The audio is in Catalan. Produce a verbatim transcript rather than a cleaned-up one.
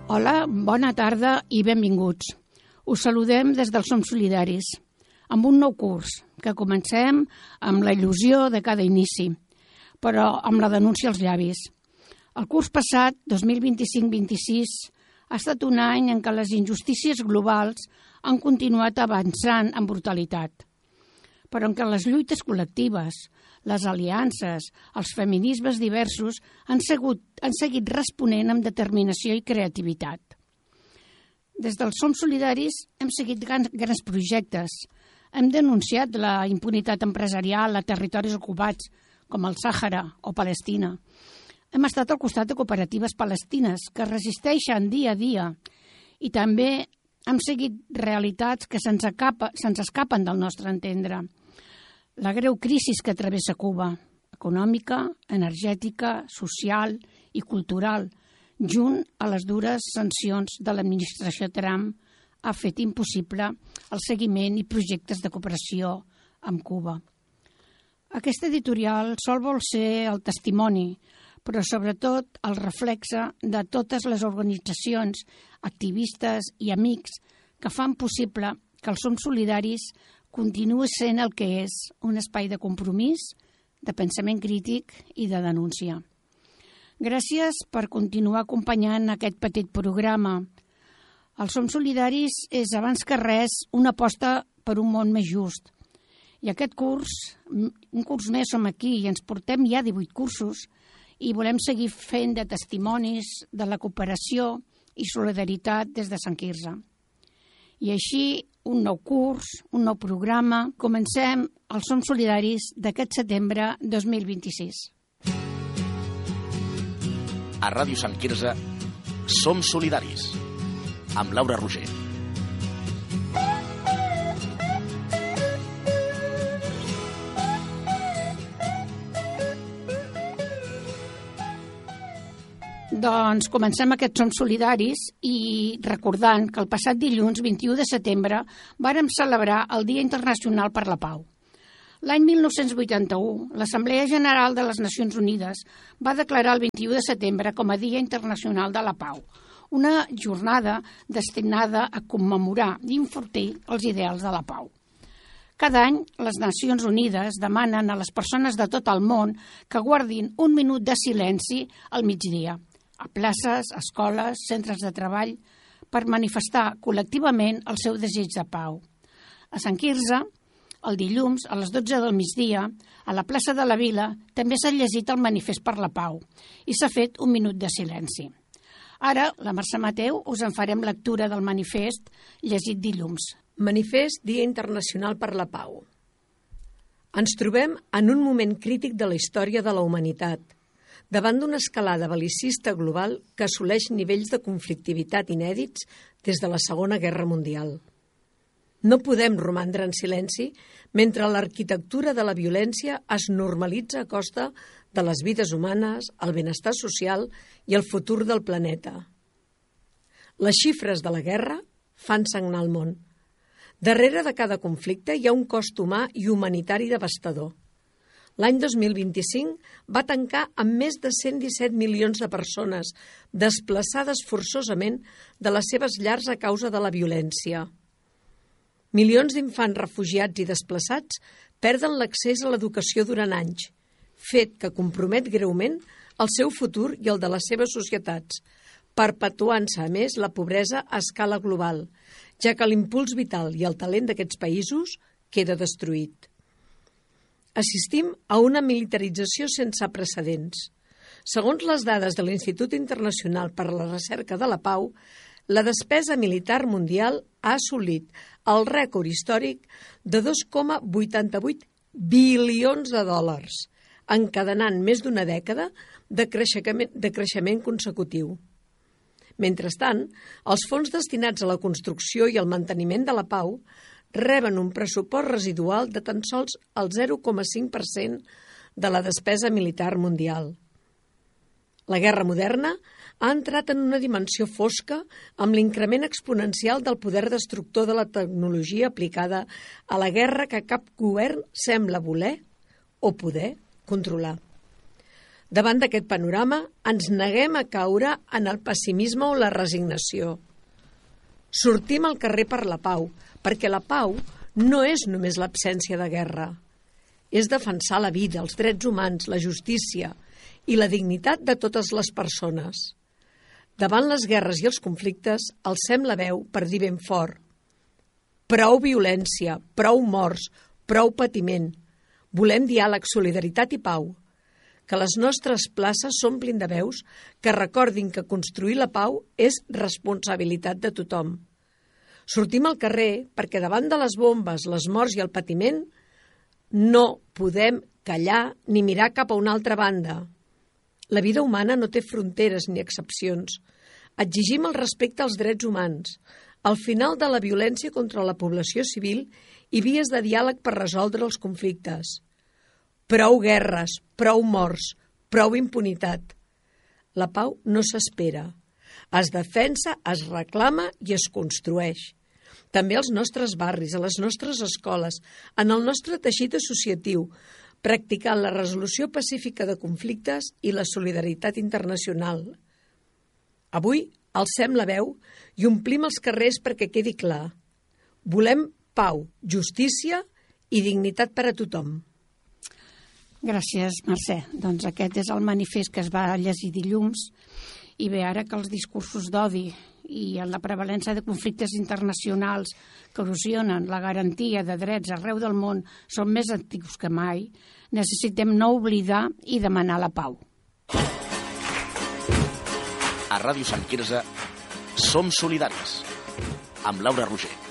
Hola, bona tarda i benvinguts. Us saludem des del Som Solidaris, amb un nou curs, que comencem amb la il·lusió de cada inici, però amb la denúncia als llavis. El curs passat, dos mil vint-i-cinc vint-i-sis, ha estat un any en què les injustícies globals han continuat avançant amb brutalitat, però en què les lluites col·lectives, les aliances, els feminismes diversos han, segut, han seguit responent amb determinació i creativitat. Des del Som Solidaris hem seguit grans, grans projectes. Hem denunciat la impunitat empresarial a territoris ocupats, com el Sàhara o Palestina. Hem estat al costat de cooperatives palestines que resisteixen dia a dia i també hem seguit realitats que se'ns escapa, se'ns escapen del nostre entendre. La greu crisi que travessa Cuba, econòmica, energètica, social i cultural, junt a les dures sancions de l'administració Trump, ha fet impossible el seguiment i projectes de cooperació amb Cuba. Aquest editorial sol vol ser el testimoni, però sobretot el reflexe de totes les organitzacions, activistes i amics que fan possible que el Som Solidaris continua sent el que és, un espai de compromís, de pensament crític i de denúncia. Gràcies per continuar acompanyant aquest petit programa. El Som Solidaris és, abans que res, una aposta per un món més just. I aquest curs, un curs més som aquí i ens portem ja divuit cursos i volem seguir fent de testimonis de la cooperació i solidaritat des de Sant Quirze. I així, un nou curs, un nou programa. Comencem el Som Solidaris d'aquest setembre dos mil vint-i-sis. A Ràdio Sant Quirze, Som Solidaris, amb Laura Roger. Doncs comencem aquest Som Solidaris i recordant que el passat dilluns vint-i-u de setembre vàrem celebrar el Dia Internacional per la Pau. L'any mil nou-cents vuitanta-u, l'Assemblea General de les Nacions Unides va declarar el vint-i-u de setembre com a Dia Internacional de la Pau, una jornada destinada a commemorar i enfortir els ideals de la pau. Cada any, les Nacions Unides demanen a les persones de tot el món que guardin un minut de silenci al migdia, a places, escoles, centres de treball, per manifestar col·lectivament el seu desig de pau. A Sant Quirze, el dilluns, a les dotze del migdia, a la plaça de la Vila, també s'ha llegit el Manifest per la Pau i s'ha fet un minut de silenci. Ara, la Mercè Mateu, us en farem lectura del manifest llegit dilluns. Manifest Dia Internacional per la Pau. Ens trobem en un moment crític de la història de la humanitat, davant d'una escalada bel·licista global que assoleix nivells de conflictivitat inèdits des de la Segona Guerra Mundial. No podem romandre en silenci mentre l'arquitectura de la violència es normalitza a costa de les vides humanes, el benestar social i el futur del planeta. Les xifres de la guerra fan sagnar el món. Darrere de cada conflicte hi ha un cost humà i humanitari devastador. L'any dos mil vint-i-cinc va tancar amb més de cent disset milions de persones desplaçades forçosament de les seves llars a causa de la violència. Milions d'infants refugiats i desplaçats perden l'accés a l'educació durant anys, fet que compromet greument el seu futur i el de les seves societats, perpetuant-se, a més, la pobresa a escala global, ja que l'impuls vital i el talent d'aquests països queda destruït. Assistim a una militarització sense precedents. Segons les dades de l'Institut Internacional per a la Recerca de la Pau, la despesa militar mundial ha assolit el rècord històric de dos coma vuitanta-vuit bilions de dòlars, encadenant més d'una dècada de creixement, de creixement consecutiu. Mentrestant, els fons destinats a la construcció i al manteniment de la pau reben un pressupost residual de tan sols el zero coma cinc per cent de la despesa militar mundial. La guerra moderna ha entrat en una dimensió fosca amb l'increment exponencial del poder destructor de la tecnologia aplicada a la guerra que cap govern sembla voler o poder controlar. Davant d'aquest panorama, ens neguem a caure en el pessimisme o la resignació. Sortim al carrer per la pau, perquè la pau no és només l'absència de guerra. És defensar la vida, els drets humans, la justícia i la dignitat de totes les persones. Davant les guerres i els conflictes, alcem la veu per dir ben fort: prou violència, prou morts, prou patiment. Volem diàleg, solidaritat i pau. Que les nostres places s'omplin de veus que recordin que construir la pau és responsabilitat de tothom. Sortim al carrer perquè davant de les bombes, les morts i el patiment no podem callar ni mirar cap a una altra banda. La vida humana no té fronteres ni excepcions. Exigim el respecte als drets humans, al final de la violència contra la població civil i vies de diàleg per resoldre els conflictes. Prou guerres, prou morts, prou impunitat. La pau no s'espera. Es defensa, es reclama i es construeix. També als nostres barris, a les nostres escoles, en el nostre teixit associatiu, practicant la resolució pacífica de conflictes i la solidaritat internacional. Avui alcem la veu i omplim els carrers perquè quedi clar. Volem pau, justícia i dignitat per a tothom. Gràcies, Mercè. Doncs aquest és el manifest que es va llegir dilluns i bé, ara que els discursos d'odi i en la prevalença de conflictes internacionals que erosionen la garantia de drets arreu del món són més antics que mai, necessitem no oblidar i demanar la pau. A Ràdio Sant Quirze som solidaris amb Laura Roger.